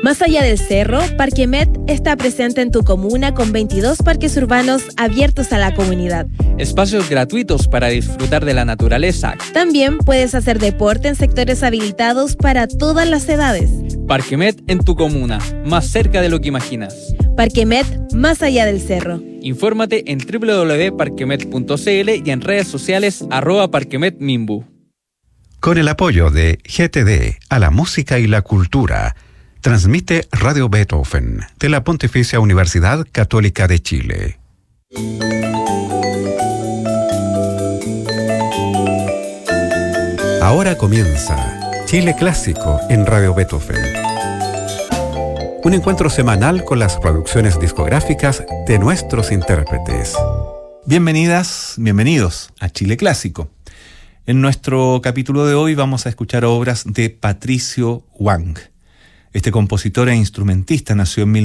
Más allá del cerro, Parque Met está presente en tu comuna con 22 parques urbanos abiertos a la comunidad. Espacios gratuitos para disfrutar de la naturaleza. También puedes hacer deporte en sectores habilitados para todas las edades. Parque Met en tu comuna, más cerca de lo que imaginas. Parque Met, más allá del cerro. Infórmate en www.parquemet.cl y en redes sociales @parquemetmimbu. Con el apoyo de GTD a la música y la cultura, transmite Radio Beethoven de la Pontificia Universidad Católica de Chile. Ahora comienza Chile Clásico en Radio Beethoven. Un encuentro semanal con las producciones discográficas de nuestros intérpretes. Bienvenidas, bienvenidos a Chile Clásico. En nuestro capítulo de hoy vamos a escuchar obras de Patricio Wang. Este compositor e instrumentista nació en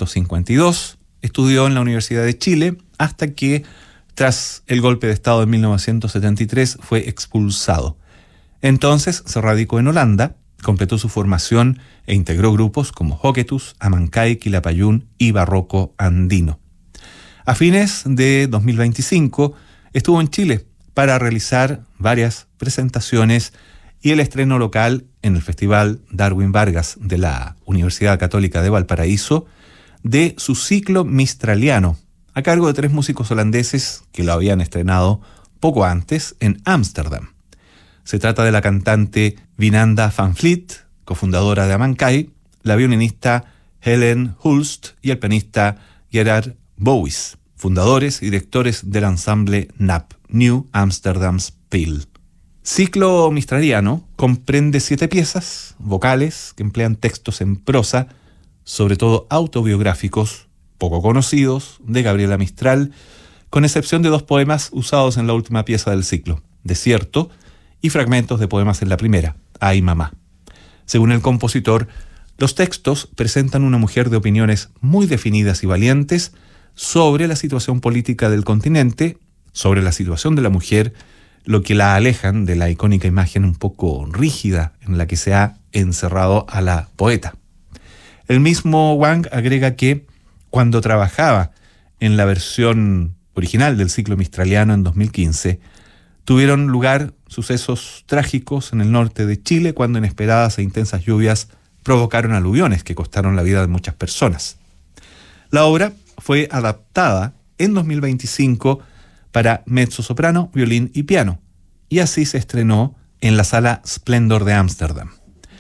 1952, estudió en la Universidad de Chile hasta que, tras el golpe de Estado de 1973, fue expulsado. Entonces se radicó en Holanda, completó su formación e integró grupos como Hoquetus, Amancay, Quilapayún y Barroco Andino. A fines de 2025 estuvo en Chile para realizar varias presentaciones y el estreno local en el Festival Darwin Vargas de la Universidad Católica de Valparaíso de su ciclo Mistraliano, a cargo de 3 músicos holandeses que lo habían estrenado poco antes en Ámsterdam. Se trata de la cantante Winanda van Vliet, cofundadora de Amancay, la violinista Helen Hulst y el pianista Gerard Bouwys, fundadores y directores del ensamble NAP, New Amsterdam Speel. Ciclo Mistraliano comprende 7 piezas vocales que emplean textos en prosa, sobre todo autobiográficos, poco conocidos, de Gabriela Mistral, con excepción de 2 poemas usados en la última pieza del ciclo, Desierto, y fragmentos de poemas en la primera, Ay Mamá. Según el compositor, los textos presentan una mujer de opiniones muy definidas y valientes sobre la situación política del continente, sobre la situación de la mujer, lo que la alejan de la icónica imagen un poco rígida en la que se ha encerrado a la poeta. El mismo Wang agrega que cuando trabajaba en la versión original del ciclo mistraliano en 2015, tuvieron lugar sucesos trágicos en el norte de Chile cuando inesperadas e intensas lluvias provocaron aluviones que costaron la vida de muchas personas. La obra fue adaptada en 2025 para mezzosoprano, violín y piano, y así se estrenó en la Sala Splendor de Ámsterdam.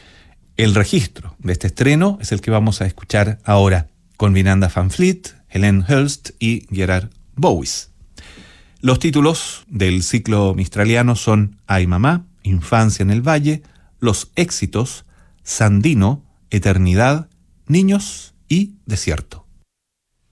El registro de este estreno es el que vamos a escuchar ahora, con Winanda van Vliet, Helen Hulst y Gerard Bouwys. Los títulos del ciclo mistraliano son Ay Mamá, Infancia en el Valle, Los Éxitos, Sandino, Eternidad, Niños y Desierto.